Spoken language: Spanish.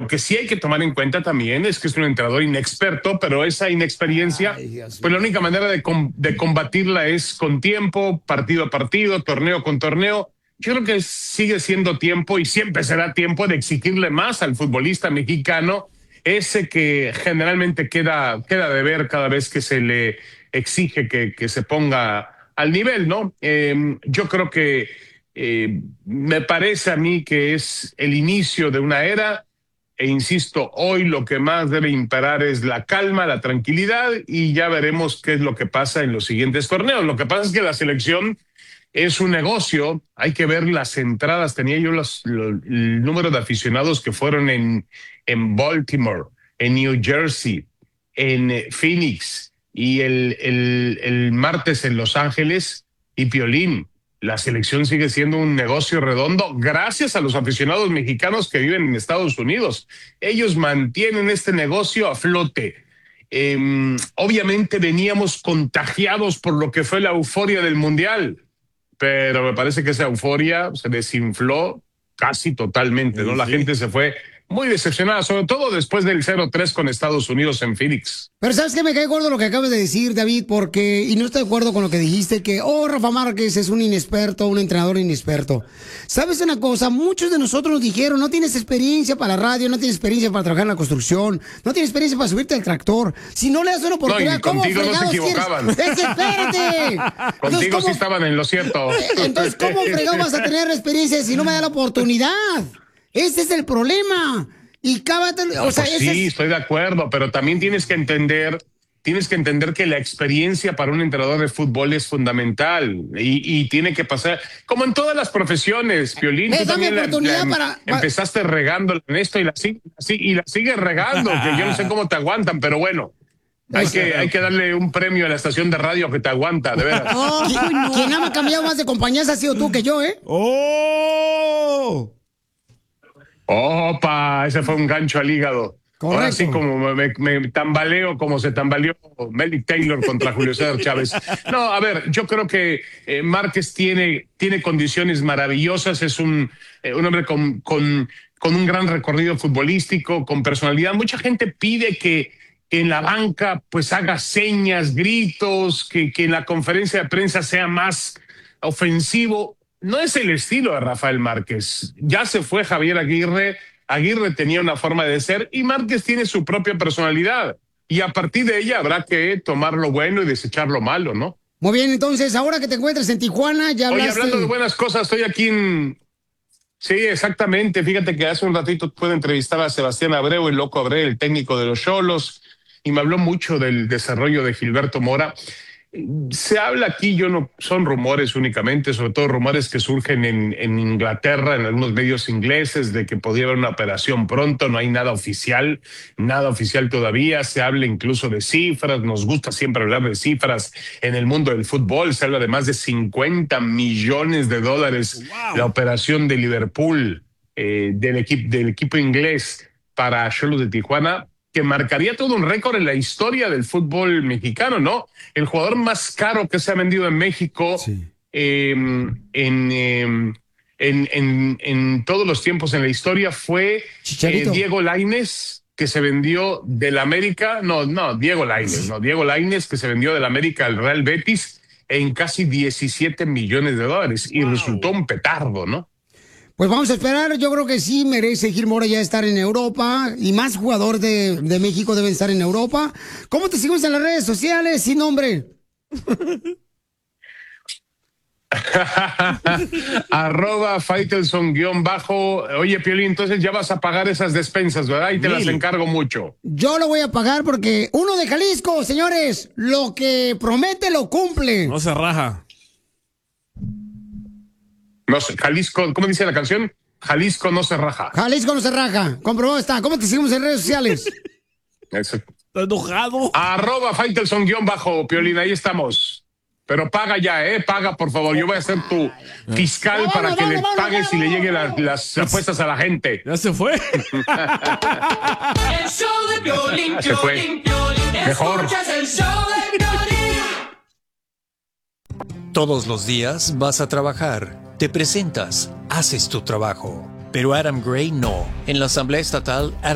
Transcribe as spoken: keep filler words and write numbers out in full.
que sí hay que tomar en cuenta también es que es un entrenador inexperto, pero esa inexperiencia, Ay, pues la única manera de, com- de combatirla es con tiempo, partido a partido, torneo con torneo. Yo creo que sigue siendo tiempo y siempre será tiempo de exigirle más al futbolista mexicano, ese que generalmente queda, queda de ver cada vez que se le exige que, que se ponga al nivel, ¿no? Eh, yo creo que eh, me parece a mí que es el inicio de una era, e insisto, hoy lo que más debe imperar es la calma, la tranquilidad, y ya veremos qué es lo que pasa en los siguientes torneos. Lo que pasa es que la selección es un negocio, hay que ver las entradas. Tenía yo los, los, el número de aficionados que fueron en, en Baltimore, en New Jersey, en Phoenix y el, el, el martes en Los Ángeles. Y Piolín, la selección sigue siendo un negocio redondo gracias a los aficionados mexicanos que viven en Estados Unidos. Ellos mantienen este negocio a flote. Eh, obviamente veníamos contagiados por lo que fue la euforia del Mundial, pero me parece que esa euforia se desinfló casi totalmente, ¿no? Sí, la sí. gente se fue muy decepcionada, sobre todo después del cero tres con Estados Unidos en Phoenix. Pero ¿sabes qué? Me cae gordo lo que acabas de decir, David, porque, y no estoy de acuerdo con lo que dijiste, que, oh, Rafa Márquez es un inexperto, un entrenador inexperto. ¿Sabes una cosa? Muchos de nosotros nos dijeron, no tienes experiencia para la radio, no tienes experiencia para trabajar en la construcción, no tienes experiencia para subirte al tractor. Si no le das una oportunidad, no, ¿cómo contigo fregados no se equivocaban. quieres? ¡Espérate! Contigo entonces, ¿cómo... sí estaban en lo cierto. Entonces, ¿cómo fregados vas a tener experiencia si no me da la oportunidad? Ese es el problema. Y cábate, o sea, pues sí, es... estoy de acuerdo, pero también tienes que entender, tienes que entender que la experiencia para un entrenador de fútbol es fundamental y, y tiene que pasar, como en todas las profesiones, Piolín, tú también la, la, para... empezaste regando en esto y la, así, y la sigues regando, que yo no sé cómo te aguantan, pero bueno. Hay que, hay que darle un premio a la estación de radio que te aguanta, de veras. Oh, no. Quien ha cambiado más de compañías ha sido tú que yo, ¿eh? ¡Oh! ¡Opa! Ese fue un gancho al hígado. Correcto. Ahora sí, como me, me tambaleo, como se tambaleó Melly Taylor contra Julio César Chávez. No, a ver, yo creo que eh, Márquez tiene, tiene condiciones maravillosas, es un, eh, un hombre con, con, con un gran recorrido futbolístico, con personalidad. Mucha gente pide que en la banca pues haga señas, gritos, que, que en la conferencia de prensa sea más ofensivo. No es el estilo de Rafael Márquez. Ya se fue Javier Aguirre. Aguirre tenía una forma de ser y Márquez tiene su propia personalidad. Y a partir de ella habrá que tomar lo bueno y desechar lo malo, ¿no? Muy bien, entonces, ahora que te encuentras en Tijuana, ya hablaste... Oye, hablando de buenas cosas, estoy aquí en... Sí, exactamente. Fíjate que hace un ratito pude entrevistar a Sebastián Abreu, el loco Abreu, el técnico de los Xolos, y me habló mucho del desarrollo de Gilberto Mora. Se habla aquí, yo no, son rumores únicamente, sobre todo rumores que surgen en, en Inglaterra, en algunos medios ingleses, de que podría haber una operación pronto. No hay nada oficial, nada oficial todavía. Se habla incluso de cifras, nos gusta siempre hablar de cifras en el mundo del fútbol. Se habla de más de cincuenta millones de dólares. Wow. La operación de Liverpool, eh, del, equipo, del equipo inglés para Xolos de Tijuana, que marcaría todo un récord en la historia del fútbol mexicano, ¿no? El jugador más caro que se ha vendido en México, sí. eh, en, eh, en, en, en todos los tiempos en la historia fue eh, Diego Lainez, que se vendió del América, no, no, Diego Lainez, no, Diego Lainez, que se vendió del América al Real Betis en casi diecisiete millones de dólares y wow. resultó un petardo, ¿no? Pues vamos a esperar, yo creo que sí merece Gil Mora ya estar en Europa y más jugadores de, de México deben estar en Europa. ¿Cómo te seguimos en las redes sociales? Sin nombre. Arroba Faitelson guión bajo. Oye, Piolín, entonces ya vas a pagar esas despensas, ¿verdad? Y te Mil. las encargo mucho. Yo lo voy a pagar porque uno de Jalisco, señores, lo que promete lo cumple. No se raja. No sé, Jalisco, ¿cómo dice la canción? Jalisco no se raja. Jalisco no se raja. Comprobado está. ¿Cómo te seguimos en redes sociales? Eso. Estoy enojado. Arroba Faitelson guión bajo, Piolín, ahí estamos. Pero paga ya, ¿eh? Paga, por favor. Yo voy a ser tu fiscal no, para no, que no, le no, pagues no, no, y le lleguen la, las apuestas a la gente. Ya se fue. El show de Piolín, ya se fue. Piolín, Piolín. Mejor. El show de Piolín. Todos los días vas a trabajar. Te presentas, haces tu trabajo. Pero Adam Gray no. En la Asamblea Estatal, Adam